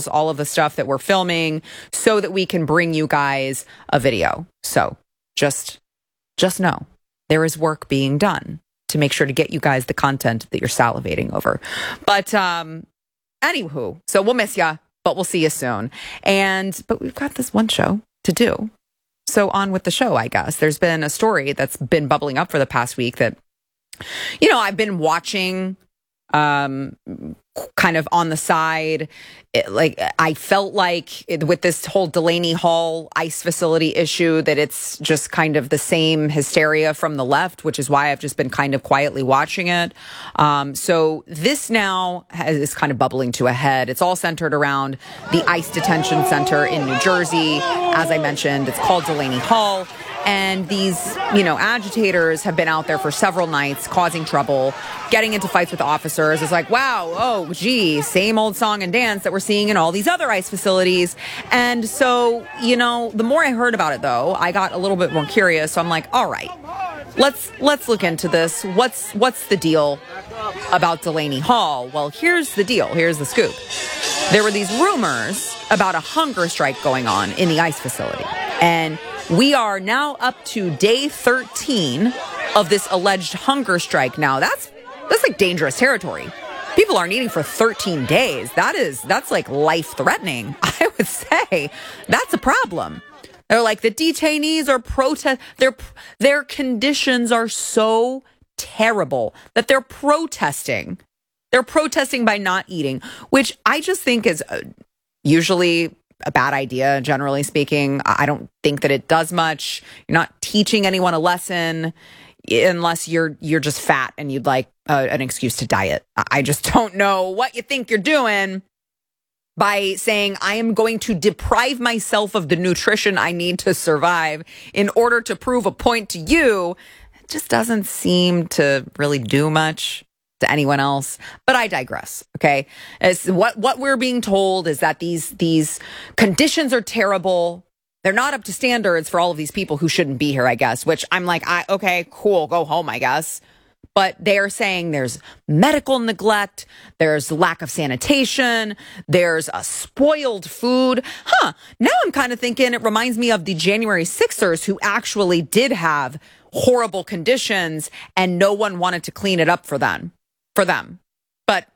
angles, all of the stuff that we're filming so that we can bring you guys a video. So just know there is work being done to make sure to get you guys the content that you're salivating over. But anywho, so we'll miss ya, but we'll see you soon. But we've got this one show to do. So on with the show, I guess. There's been a story that's been bubbling up for the past week that, I've been watching kind of on the side. I felt like with this whole Delaney Hall ICE facility issue that it's just kind of the same hysteria from the left, which is why I've just been kind of quietly watching it. So this now is kind of bubbling to a head. It's all centered around the ICE detention center in New Jersey. As I mentioned, it's called Delaney Hall. And these, agitators have been out there for several nights causing trouble, getting into fights with officers. It's like, wow, oh, gee, same old song and dance that we're seeing in all these other ICE facilities. And so, the more I heard about it, though, I got a little bit more curious. So I'm like, all right, let's look into this. What's the deal about Delaney Hall? Well, here's the deal. Here's the scoop. There were these rumors about a hunger strike going on in the ICE facility. And we are now up to day 13 of this alleged hunger strike. Now, that's like dangerous territory. People aren't eating for 13 days. That's like life-threatening. I would say that's a problem. They're like, the detainees are their conditions are so terrible that they're protesting. They're protesting by not eating, which I just think is usually a bad idea, generally speaking. I don't think that it does much. You're not teaching anyone a lesson unless you're just fat and you'd like an excuse to diet. I just don't know what you think you're doing by saying I am going to deprive myself of the nutrition I need to survive in order to prove a point to you. It just doesn't seem to really do much to anyone else, but I digress. Okay, as what we're being told is that these conditions are terrible. They're not up to standards for all of these people who shouldn't be here, I guess. Which I'm like, okay, cool, go home, I guess. But they're saying there's medical neglect, there's lack of sanitation, there's a spoiled food. Now I'm kind of thinking it reminds me of the January 6ers who actually did have horrible conditions and no one wanted to clean it up for them. But,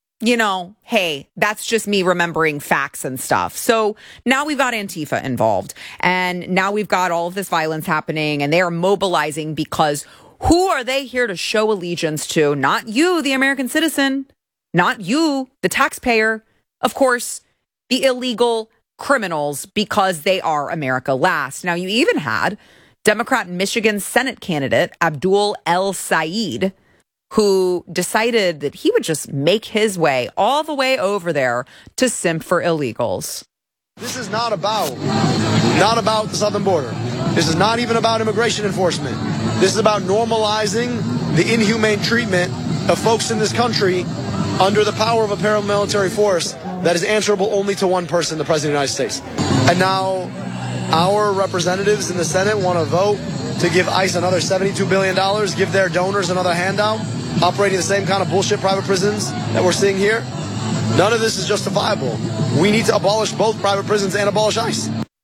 hey, that's just me remembering facts and stuff. So now we've got Antifa involved, and now we've got all of this violence happening, and they are mobilizing because who are they here to show allegiance to? Not you, the American citizen, not you, the taxpayer, of course, the illegal criminals, because they are America last. Now, you even had Democrat Michigan Senate candidate Abdul El Sayed, who decided that he would just make his way all the way over there to simp for illegals. This is not about the southern border. This is not even about immigration enforcement. This is about normalizing the inhumane treatment of folks in this country under the power of a paramilitary force that is answerable only to one person, the President of the United States. And now our representatives in the Senate want to vote to give ICE another $72 billion, give their donors another handout, operating the same kind of bullshit private prisons that we're seeing here. None of this is justifiable. We need to abolish both private prisons and abolish ICE.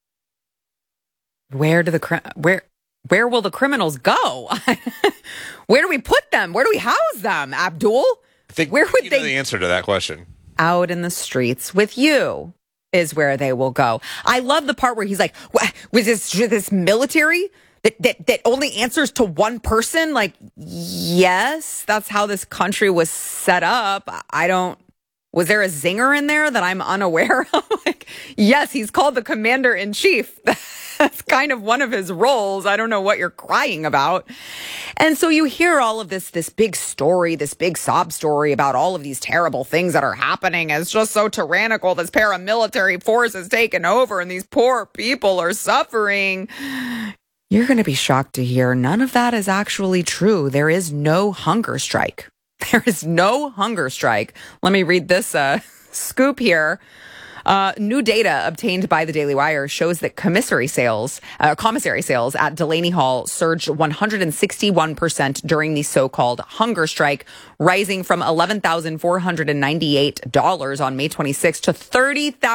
Where will the criminals go? Where do we put them? Where do we house them, Abdul? I think where would they? Know the answer to that question. Out in the streets with you is where they will go. I love the part where he's like, was this military that only answers to one person? Like, yes, that's how this country was set up. Was there a zinger in there that I'm unaware of? Like, yes, he's called the commander-in-chief. That's kind of one of his roles. I don't know what you're crying about. And so you hear all of this big story, this big sob story about all of these terrible things that are happening. It's just so tyrannical. This paramilitary force has taken over and these poor people are suffering. You're going to be shocked to hear none of that is actually true. There is no hunger strike. There is no hunger strike. Let me read this scoop here. New data obtained by the Daily Wire shows that commissary sales at Delaney Hall surged 161% during the so-called hunger strike, rising from $11,498 on May 26th to $30,000